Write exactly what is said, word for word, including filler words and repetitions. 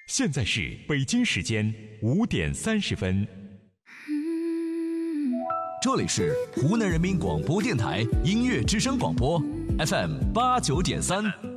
现在是北京时间五点三十分。 这里是湖南人民广播电台音乐之声广播 F M 八九点三。